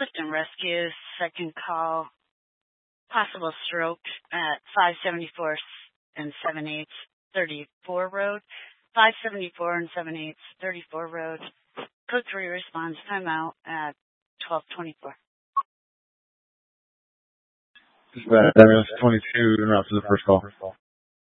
Clifton Rescue, second call, possible stroke at 574 and 7/8 34 Road. 574 and 7/8 34 Road. Code 3 responds, timeout at 12:24. Dispatch, 22 en route to the first call.